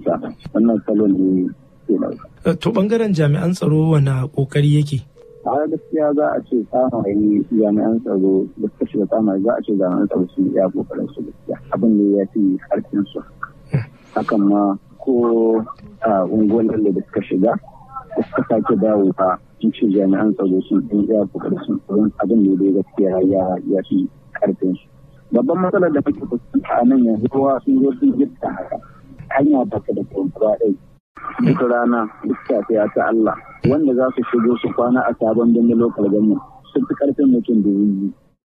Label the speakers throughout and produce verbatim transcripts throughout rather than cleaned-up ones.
Speaker 1: gaskiya wannan salon ne ke dauka.
Speaker 2: To bangaren jami'an tsaro wani kokari yake?
Speaker 1: A gaskiya za a ce tsamaye jami'an tsaro da suka shiga tsamaye za a ce jami'an tsaro sun iya kokarin su gaskiya abin ne ya fi karfin su. Hakan ma ko a unguwar da suka shiga da suka sake dawo a sun ce jami'an tsaro sun iya kokarin su abin ne dai gaskiya ya fi karfin su. Babban matsalar da muke fuskanta a nan yanzu kowa sun zo sun gifta haka hanya ba ta da kwamfuwa ɗai duk rana duk safiya ta Allah wanda za su shigo su kwana a sabon birnin lokal government sun fi karfin mutum da yi.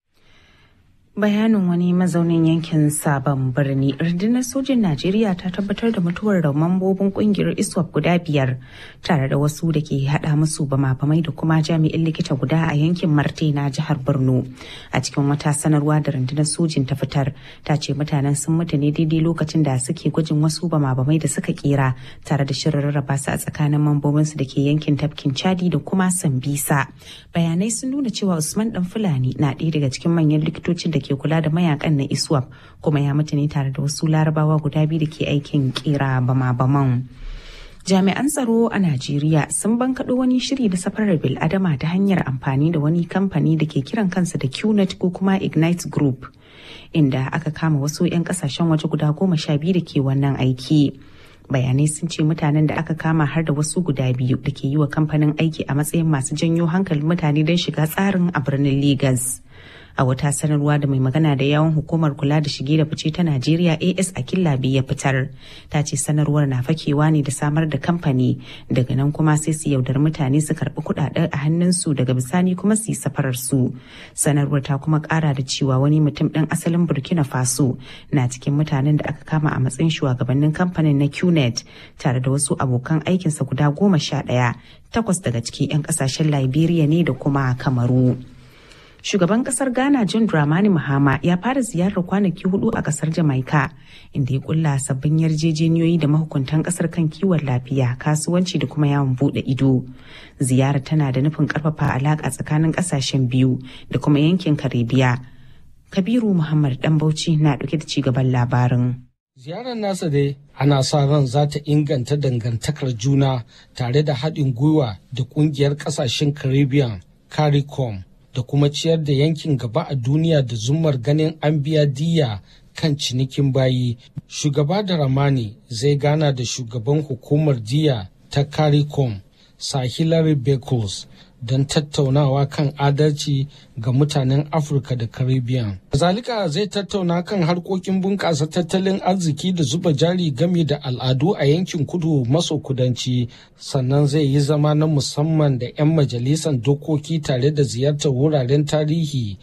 Speaker 3: Bayanin wani mazaunin yankin Sabon Birni, rundunar sojin Najeriya ta tabbatar da mutuwar da mambobin kungiyar ISWAP guda biyar tare da wasu da ke hada musu bama-bamai da kuma jami'in likita guda a yankin Marte na jihar Borno. A cikin wata sanarwa da rundunar sojin ta fitar, ta ce mutanen sun mutu ne daidai lokacin da suke gwajin wasu bama-bamai da suka kera tare da shirin rarraba su a tsakanin mambobinsu da ke yankin tafkin Chadi da kuma Sambisa. Bayanai sun nuna cewa Usman Dan Fulani na ɗaya daga cikin manyan likitocin da ke kula da mayakan na ISWAP kuma ya mutu ne tare da wasu larabawa guda biyu da ke aikin kera bama-baman. Jami'an tsaro a Najeriya sun bankaɗo wani shiri da safarar bil'adama ta hanyar amfani da wani kamfani da ke kiran kansa da Q net ko kuma Ignite Group, inda aka kama wasu 'yan kasashen waje guda goma sha biyu da ke wannan aiki. Bayanai sun ce mutanen da aka kama har da wasu guda biyu da ke yi wa kamfanin aiki a matsayin masu janyo hankalin mutane don shiga tsarin a birnin Legas. A wata sanarwa da mai magana da yawon hukumar kula da shige da fice ta Najeriya A S Akilabi ya fitar, ta ce sanarwar na fakewa ne da samar da kamfani, daga nan kuma sai su yaudar mutane su karbi kuɗaɗen a hannunsu daga bisani kuma su yi safarar su. Sanarwar ta kuma ƙara da cewa wani mutum ɗan asalin Burkina Faso na cikin mutanen da aka kama a matsayin shugabannin kamfanin na Q net tare da wasu abokan aikinsa guda goma sha ɗaya, takwas daga ciki 'yan ƙasashen Liberia ne da kuma Kamaru. Shugaban kasar Ghana John Dramani Mahama ya fara ziyarar kwanaki hudu a kasar Jamaica, inda ya kulla sabbin yarjejeniyoyi da mahukuntan kasar kan kiwon lafiya, kasuwanci da kuma yawon bude ido. Ziyarar tana da nufin karfafa alaka tsakanin kasashen biyu da kuma yankin Karibiya. Kabiru Muhammad Dan Bauchi na dauke da cigaban labarin.
Speaker 4: Ziyarar nasa dai ana sa ran za ta inganta dangantakar juna tare da haɗin gwiwa da ƙungiyar ƙasashen Caribbean, CARICOM, da kuma ciyar da yankin gaba a duniya da zumar ganin an biya diyya kan cinikin bayi. Shugaba Dramani zai gana da shugaban hukumar diyya ta CARICOM, Sir Hilary Beckles, don tattaunawa kan adalci ga mutanen Afirka da Caribbean. Kazalika zai tattauna kan harkokin bunƙasa tattalin arziki da zuba jari game da al'adu a yankin kudu maso kudanci, sannan zai yi zama na musamman da 'yan majalisar dokoki tare da ziyartar wuraren tarihi.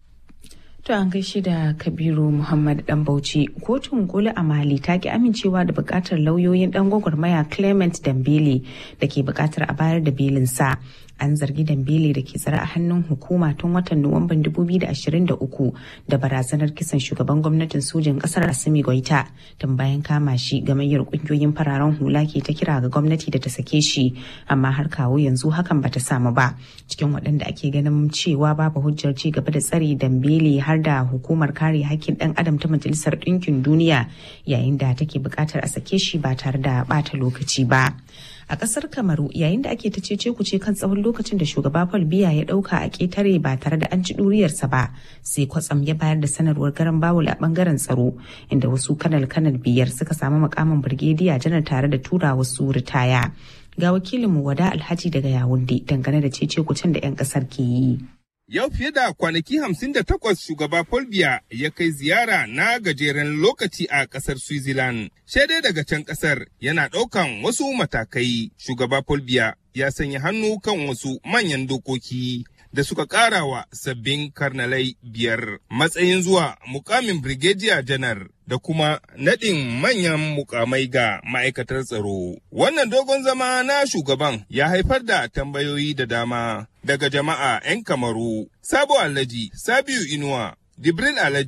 Speaker 3: To an gaishe da Kabiru Muhammad Dan Bauchi. Kotun koli a Mali ta ki amincewa da bukatar lauyoyin dan gwagwarmaya Clement Dambele da ke bukatar a bayar da belinsa. An zargi Dambele da ke tsare a hannun hukuma tun watan Nuwamban dubu biyu da ashirin da uku da barazanar kisan shugaban gwamnatin sojin kasar Assimi Goita. Tun bayan kama shi, gamayyar kungiyoyin fararen hula ke ta kira ga gwamnati da ta sake shi, amma har kawo yanzu hakan bata samu ba. Cikin waɗanda ake ganin cewa babu hujjar ci gaba da tsare Dambele har da hukumar kare hakkin ɗan adam ta Majalisar Ɗinkin Duniya, yayin da take buƙatar a sake shi ba tare da ɓata lokaci ba. A ƙasar Kamaru, yayin da ake ta cece kuce kan tsawon lokacin da shugaba Paul Biya ya ɗauka a ƙetare ba tare da an ci ɗuriyarsa ba, sai kwatsam ya bayar da sanarwar garan bawul a ɓangaren tsaro, inda wasu kanal-kanal biyar suka samu makamin birgediya janar tare da tura wasu ritaya. Ga wakilinmu Wada Alhaji daga Yawunde dangane da cece kucen da 'yan ƙasar ke yi.
Speaker 5: Yau fiye da kwanaki hamsin da takwas shugaba Paul Biya ya kai ziyara na gajeren lokaci a ƙasar Switzerland. Shaidai daga can ƙasar yana ɗaukan wasu matakai. Shugaba Paul Biya ya sanya hannu kan wasu manyan dokoki da suka ƙara wa sabbin karnalai biyar matsayin zuwa mukamin Brigadier Janar da kuma naɗin manyan mukamai ga ma'aikatar tsaro. Wannan dogon zama na shugaban ya haifar da tambayoyi da dama daga jama'a 'yan Kamaru. Sabo Alhaji, Sabiu Inuwa, Jibril Alhaji,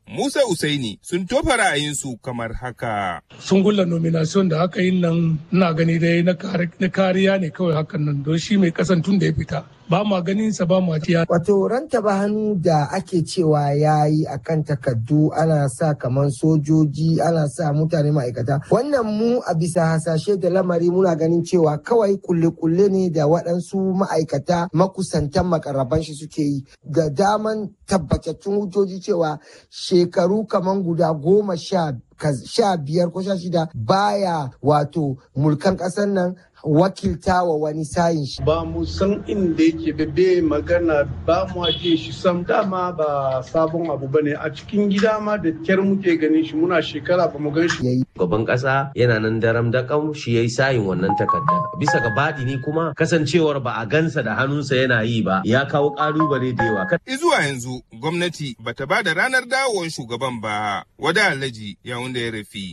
Speaker 5: Musa Usaini sun tofa ra'ayinsu kamar haka.
Speaker 6: Sungulla nomination da aka yi nan ina gani dai na kariya ne kawai hakan nan don shi mai kasan tun da ya fita. Ba ma ganin sa ba ma tiya.
Speaker 7: Wato rantaba hannu da ake cewa ya yi a kan takardu ana sa kamar sojoji ana sa mutane ma'aikata. Wannan mu a bisa hasashe da lamari muna ganin cewa kawai kulle-kulle ne da waɗansu ma'aikata makusantan makarraban shi suke yi. Da daman tabbatattun hujjoji cewa shekaru kamar guda goma sha sha biyar ko sha shida baya wato mulkan ƙasar nan wakilta wa wani sayin shi.
Speaker 8: Ba mu san inda yake bebe magana ba mu ake shi sam dama ba sabon abu bane a cikin gida ma da kyar muke ganin shi muna shekara ba mu gan shi.
Speaker 9: Gaban ƙasa yana nan daram da kam shi yayi sayin wannan takarda. Bisa ga badini kuma kasancewar ba a gansa da hannunsa yana yi ba ya kawo ƙalubale da yawa.
Speaker 5: Izuwa yanzu gwamnati bata ba da ranar dawowar shugaban ba. Wada Alhaji ya wanda ya rafi.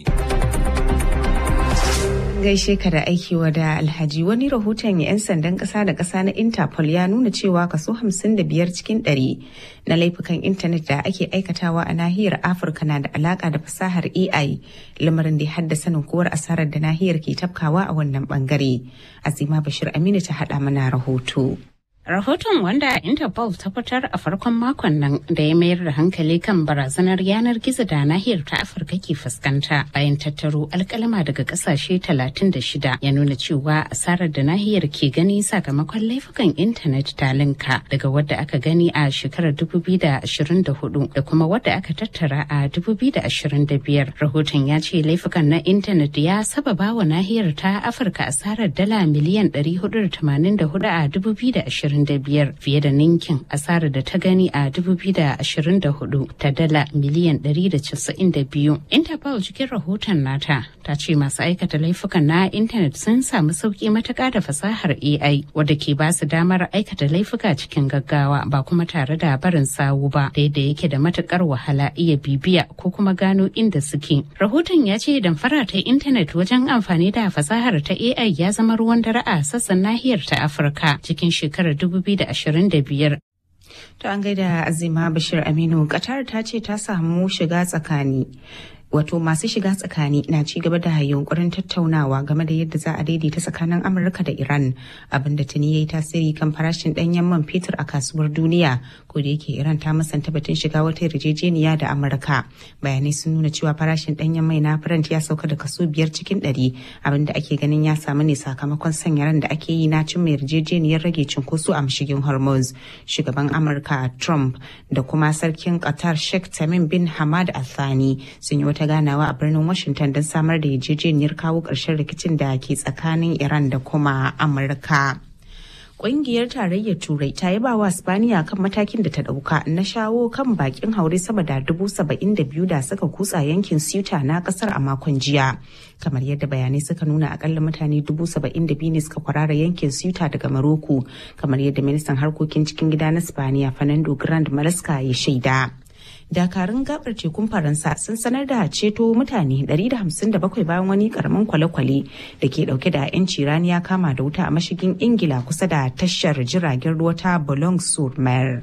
Speaker 3: Gaishe ka da aiki wada Alhaji. Wani rahoton 'yan sandan ƙasa da ƙasa na Interpol ya nuna cewa kaso hamsin da biyar cikin ɗari na laifukan intanet da ake aikatawa a nahiyar Afirka na da alaƙa da fasahar A I, lamarin da ya haddasa ninkuwar asarar da nahiyar ke tafkawa a wannan bangare. Azima Bashir Aminu ta haɗa mana rahoto.
Speaker 10: Rahoton wanda Interpol ta fitar a farkon makon nan da ya mayar da hankali kan barazanar yanar gizo da nahiyar ta Afirka ke fuskanta bayan tattaro alkalama daga kasashe talatin da shida ya nuna cewa asarar da nahiyar ke gani sakamakon laifukan intanet ta linka daga wadda aka gani a shekarar dubu biyu da ashirin da hudu da kuma wadda aka tattara a dubu biyu da ashirin da biyar. Rahoton ya ce laifukan na intanet ya sababa wa nahiyar ta Afirka asarar dala miliyan ɗari hudu da tamanin da hudu a dubu biyu da ashirin da biyar fiye da ninkin asarar da ta gani a dubu biyu da ashirin da hudu ta dala miliyan ɗari da casa'in da biyu. Interpol cikin rahoton nata ta ce masu aikata laifukan na intanet sun samu sauki matuƙa da fasahar A I wadda ke ba su damar aikata laifuka cikin gaggawa ba kuma tare da barin sawu ba da yadda yake da matuƙar wahala iya bibiya ko kuma gano inda suke. Rahoton ya ce damfara ta intanet wajen amfani da fasahar ta A I ya zama ruwan dare a sassan nahiyar ta Afirka cikin shekarar dubu biyu da ashirin da biyar.
Speaker 3: To an gaida Azima Bashir Aminu. Qatar ta ce ta samu shiga tsakani. Wato masu shiga tsakani na ci gaba da yunkurin tattaunawa game da yadda za a daidaita tsakanin Amurka da Iran, abinda tuni yayi tasiri kan farashin danyen man fetur a kasuwar duniya, ko da yake Iran ta musanta batun shiga wata yarjejeniya da Amurka. Bayanai sun nuna cewa farashin danyen mai na Brent ya sauka da kaso biyar cikin ɗari, abinda ake ganin ya samu ne sakamakon sanya ran da ake yi na cimma yarjejeniyar rage cunkoso a mashigin Hormuz. Shugaban Amurka Trump da kuma sarkin Qatar Sheikh Tamim bin Hamad Al Thani sun yi wata ganawa a birnin Washington don samar da yarjejeniyar kawo ƙarshen rikicin da ke tsakanin Iran da kuma Amurka. Ƙungiyar Tarayyar Turai ta yaba wa Spaniya kan matakin da ta ɗauka na shawo kan bakin haure sama da dubu saba'in da biyu da suka kutsa yankin Ceuta na ƙasar a makon jiya. Kamar yadda bayanai suka nuna akalla mutane dubu saba'in da biyu ne suka kwarara yankin Ceuta daga Maroko, kamar yadda ministan harkokin cikin gida na Spaniya Fernando Grande Malasca ya shaida. Dakarun gabar tekun Faransa sun sanar da ceto mutane ɗari da hamsin da bakwai bayan wani karamin kwale-kwale da ke dauke da 'yanci rani ya kama da wuta a mashigin Ingila kusa da tashar jiragen ruwa ta Boulogne-sur-Mer.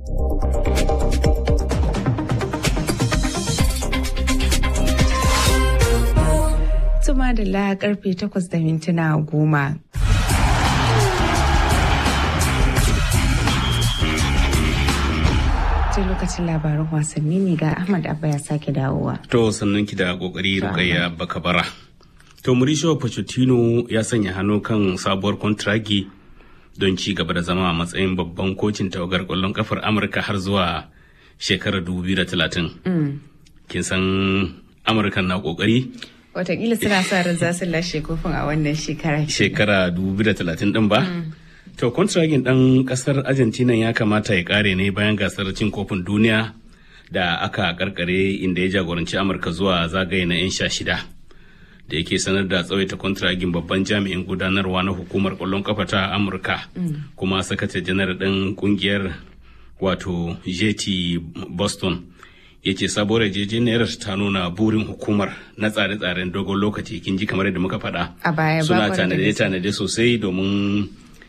Speaker 3: Tuma da la karfe takwas da mintuna goma. Lokacin labaran wasanni ne ga Ahmad Abba ya sake dawowa.
Speaker 11: To sannan ki da kokari Rukayya Bakabara. To Mauricio Pochettino ya sanya hannu kan sabuwar kontragi don ci gaba da zama a matsayin babban kocin tawagar kwallon kafar Amurka har zuwa shekarar dubu biyu da talatin. Kin san Amurka na kokari?
Speaker 3: Wataƙila suna sa ran za su lashe kofin a wannan shekara.
Speaker 11: Shekara dubu biyu da talatin din ba? To, kontragin ɗan ƙasar Argentina ya kamata ya ƙare ne bayan gasar cin kofin duniya da aka karkare inda ya jagoranci Amurka zuwa zagaye na 'yan sha shida. Da yake sanar da tsawaita kontragin babban jami'in gudanarwa na hukumar ƙwallon ƙafa ta Amurka, mm. kuma sakatare janar ɗin ƙungiyar wato J T Boston ya ce sabuwar yarjejeniyar ta nuna burin hukumar na tsare-tsaren dogon lokaci kin ji kamar yadda muka faɗa.
Speaker 3: A baya
Speaker 11: suna tanade-tanade sosai domin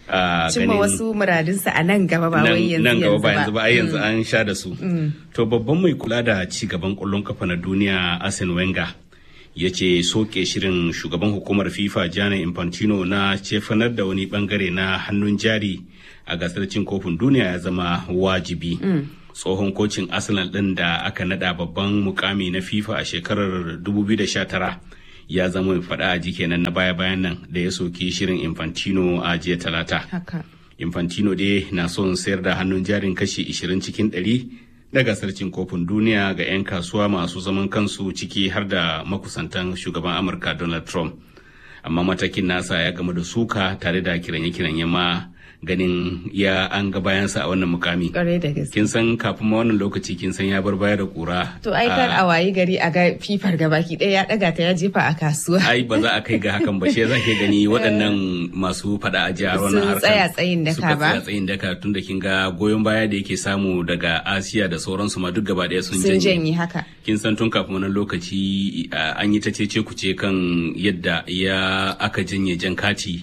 Speaker 3: cimma wasu muradinsa a nan gaba ba wai yanzu
Speaker 11: nan gaba ba yanzu ba ai yanzu an sha da su. To babban mai kula da ci gaban ƙwallon kafa na duniya Arsene Wenger ya ce soke shirin shugaban hukumar FIFA Gianni Infantino na cefanar da wani bangare na hannun jari a gasar cin kofin duniya ya zama wajibi. Tsohon kocin Arsenal ɗin da aka nada babban mukami na FIFA a shekarar dubu biyu da sha tara ya zama mai faɗa a ji kenan na baya-bayan nan da ya soki shirin Infantino a jiya talata. Infantino dai na son sayar da hannun jarin kashi ishirin cikin ɗari na gasar cin kofin duniya ga 'yan kasuwa masu zaman kansu ciki har da makusantan shugaban Amurka Donald Trump. Amma matakin nasa ya gama da suka tare da kiranye-kiranye ma ganin ya an ga bayansa a wannan mukami. Kin san kafin ma wannan lokaci kin san ya bar baya da kura.
Speaker 3: To ai kar a wayi gari a ga fifar gabaki ɗaya ya ɗaga ta ya jefa a kasuwa.
Speaker 11: Ai ba za a kai ga hakan ba shi za ke gani waɗannan masu faɗa a jihar wannan harkar.
Speaker 3: Sun tsaya tsayin daka ba.
Speaker 11: Suka tsaya tsayin daka tun da kin ga goyon baya da yake samu daga Asiya da sauransu ma duk gaba ɗaya sun janye.
Speaker 3: Sun janye haka.
Speaker 11: Kin san tun kafin wannan lokaci an yi ta cece kuce kan yadda ya aka janye jan kati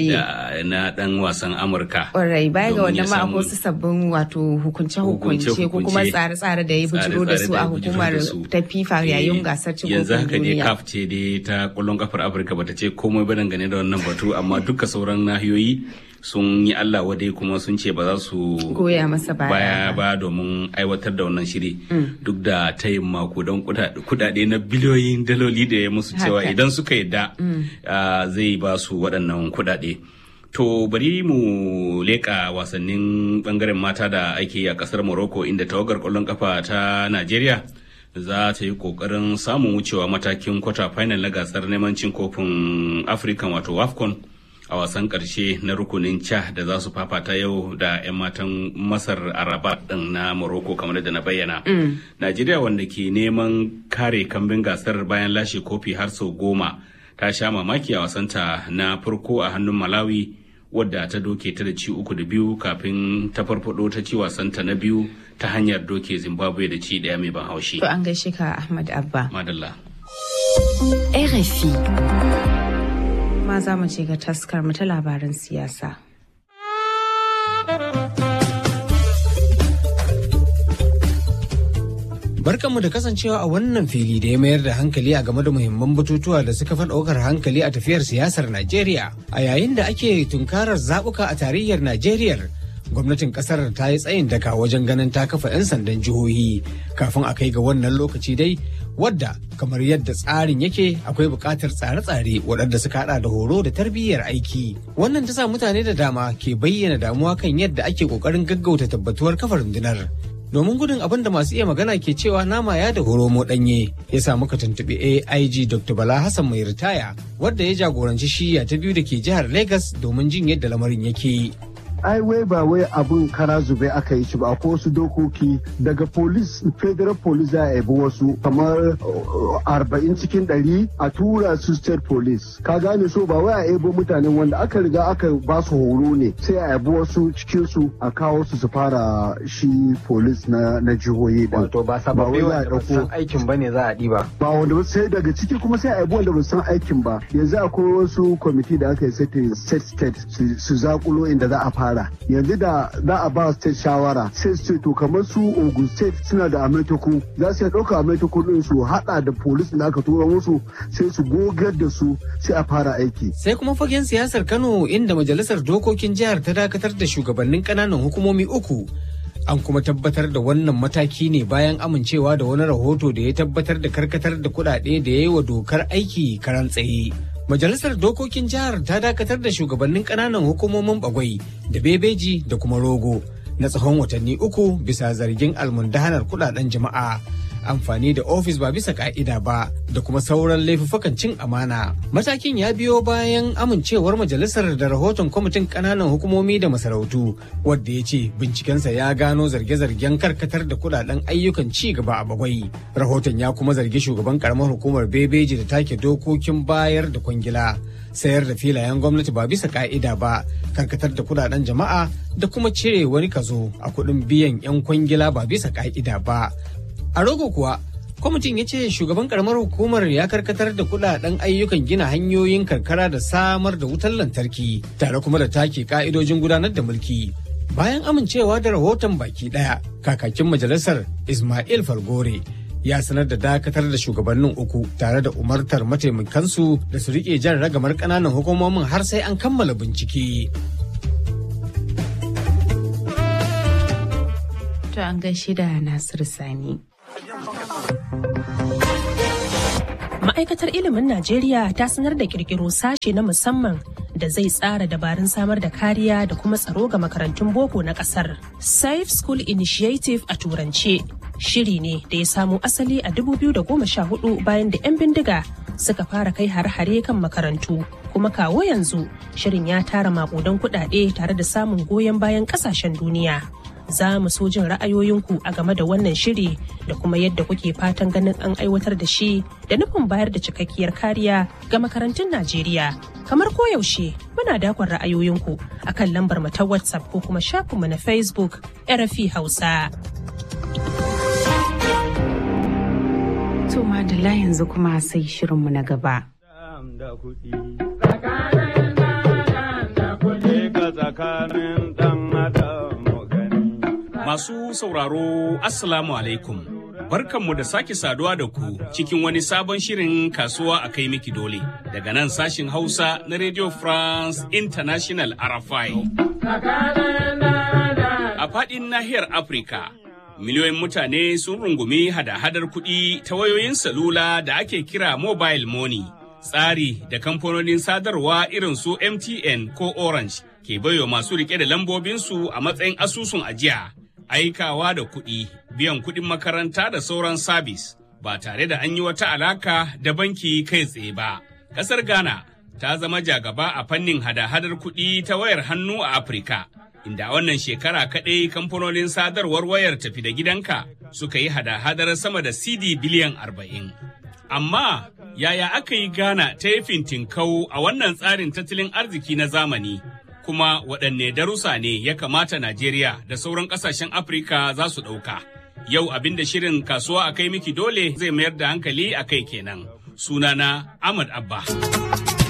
Speaker 11: na ɗan wasan Amurka.
Speaker 3: Kwarai baya ga wannan ma akwai wasu sabbin wato hukunce-hukunce ko kuma tsare-tsare da ya bujiro da su a hukumar ta FIFA yayin gasar cin kofin duniya.
Speaker 11: Yanzu haka dai C A F ce dai ta kwallon kafar Afirka bata ce komai ba dangane da wannan batu amma duka sauran nahiyoyi sun yi Allah wadai kuma sun ce ba za su
Speaker 3: goya masa
Speaker 11: baya ba domin aiwatar da wannan shiri duk da tayin mako don kudade na biliyoyin daloli da ya musu cewa idan suka yadda zai ba su waɗannan kudade. To bari mu leƙa wasannin bangaren mata da ake yi a ƙasar Morocco inda tawagar ƙwallon kafa ta Najeriya za ta yi ƙoƙarin samun wucewa matakin kwata final na gasar neman cin kofin African wato WAFCON a wasan ƙarshe na rukunin ca da za su fafata yau da 'yan matan Masar a Rabat ɗin na Morocco kamar da na bayyana. Mm. Najeriya wanda ke neman kare kambin gasar bayan lashe kofi har sau goma ta sha mamaki a wasanta na farko a hannun Malawi wadda ta doke ta da ci uku da biyu kafin ta farfado ta ci wasanta na biyu ta hanyar doke Zimbabwe da ci daya mai ban haushi.
Speaker 3: To an gaishe ka Ahmad Abba.
Speaker 11: Madalla.
Speaker 3: R F I. Ma za mu ce ga taskar mu ta labaran siyasa.
Speaker 12: Barkanmu da kasancewa a wannan fili da ya mayar da hankali a game da muhimman batutuwa da suka fi ɗaukar hankali a tafiyar siyasar Najeriya. A yayin da ake tunkarar zaɓuka a tarayyar Najeriya, gwamnatin ƙasar ta yi tsayin daka wajen ganin ta kafa 'yan sandan jihohi kafin a kai ga wannan lokaci dai, wadda kamar yadda tsarin yake akwai buƙatar tsare-tsare waɗanda suka haɗa da horo da tarbiyyar aiki. Wannan ta sa mutane da dama ke bayyana damuwa kan yadda ake ƙoƙarin gaggauta tabbatuwar kafa rundunar. Domin gudun abin da masu iya magana ke cewa nama ya da horomo ɗanye, ya sa muka tuntuɓi A I G Doctor Bala Hassan mai ritaya, wadda ya jagoranci shiya ta biyu da ke jihar Lagos domin jin yadda lamarin yake.
Speaker 13: ai wai ba wai abun kara zube aka yi shi ba, akwai wasu dokoki daga police federal police za a yabi wasu kamar arba'in cikin ɗari a tura su state police, ka gane, so ba wai a yabo mutanen wanda aka riga aka ba su horo ne sai a yabi wasu cikin su a kawo su su fara shi police na na jihohi din.
Speaker 14: Wato ba sababbi wanda ba san aikin bane za a diba,
Speaker 13: ba wanda sai daga ciki kuma sai a yabi wanda ba san aikin ba. Yanzu akwai wasu kwamiti da aka yi state state su zakulo inda za a fara. Yanzu da za a ba state shawara sai su ce to kamar su Ogun state suna da ametoku, za su ɗauka ametoku din su hada da police da aka tura musu sai su gogar da su sai a fara aiki.
Speaker 12: Sai kuma fagen siyasar Kano inda majalisar dokokin jihar ta dakatar da shugabannin ƙananan hukumomi uku. An kuma tabbatar da wannan mataki ne bayan amincewa da wani rahoto da ya tabbatar da karkatar da kuɗaɗe da ya yi wa dokar aiki karan tsaye. Majalisar Dokokin Jihar ta dakatar da shugabannin ƙananan hukumomin Bagwai da Bebeji da kuma Rogo na tsawon watanni uku bisa zargin almundahanar kuɗaɗen jama'a, amfani da ofis ba bisa ka'ida ba da kuma sauran laifuffukan cin amana. Matakin ya biyo bayan amincewar majalisar da rahoton kwamitin ƙananan hukumomi da masarautu, wadda ya ce bincikensa ya gano zarge-zargen karkatar da kuɗaɗen ayyukan ci gaba a Bagwai. Rahoton ya kuma zargi shugaban karamar hukumar Bebeji da take dokokin bayar da kwangila, sayar da filayen gwamnati ba bisa ka'ida ba, karkatar da kuɗaɗen jama'a da kuma cire wani kaso a kuɗin biyan 'yan kwangila ba bisa ka'ida ba. A Rogo kuwa, Kwamitin ya ce shugaban karamar hukumar ya karkatar da kudaden ayyukan gina hanyoyin karkara da samar da wutar lantarki tare kuma da take ka'idojin gudanar da mulki. Bayan amincewa da rahoton baki daya, kakakin majalisar Ismail Falgore ya sanar da dakatar da shugabannin uku tare da umartar mataimakansu da su rike jan ragamar ƙananan hukumomin har sai an kammala bincike.
Speaker 3: To an gaishe da Nasiru Sani.
Speaker 15: Ma'aikatar ilimin Najeriya ta sanar da kirkiro sashe na musamman da zai tsara dabarun samar da kariya da kuma tsaro ga makarantun boko na kasar. Safe School Initiative a turance. Shiri ne da ya samo asali a dubu biyu da goma sha hudu bayan da 'yan bindiga suka fara kai har-hare kan makarantu. Kuma kawo yanzu shirin ya tara makudan kuɗaɗe tare da samun goyon bayan ƙasashen duniya. Za mu so jin ra'ayoyinku a game da wannan shiri da kuma yadda kuke fatan ganin an aiwatar da shi da nufin bayar da cikakkiyar kariya ga makarantun Najeriya. Kamar koyaushe muna dakon ra'ayoyinku akan lambar mu ta WhatsApp ko kuma shafinmu na Facebook R F I Hausa.
Speaker 3: To madalla yanzu kuma sai shirinmu na gaba.
Speaker 11: Masu sauraro, Assalamu alaikum. Barkanmu da sake saduwa da ku cikin wani sabon shirin kasuwa a kai miki dole. Daga nan sashin Hausa na Radio France International R F I. A faɗin nahiyar Afirka, miliyoyin mutane sun rungumi hada-hadar kuɗi ta wayoyin salula da ake kira mobile money. Tsari da kamfanonin sadarwa irin su M T N ko Orange ke baiwa masu rike da lambobinsu a matsayin asusun ajiya. Aikawa da kuɗi, biyan kuɗin makaranta da sauran sabis ba tare da an yi wata alaka da banki kai tsaye ba. Ƙasar Ghana ta zama jagaba a fannin hada-hadar kuɗi ta wayar hannu a Afirka, inda wannan shekara kaɗai kamfanonin sadarwar wayar tafi da gidanka suka yi hada-hadar sama da C D biliyan arba'in. Amma yaya aka yi Ghana ta yi fintinkau a wannan tsarin tattalin arziki na zamani? Kuma waɗanne darussa ne ya kamata Najeriya da sauran ƙasashen Afirka za su ɗauka. Yau abin da shirin kasuwa a kai miki dole zai mayar da hankali a kai kenan. Sunana Ahmad Abba.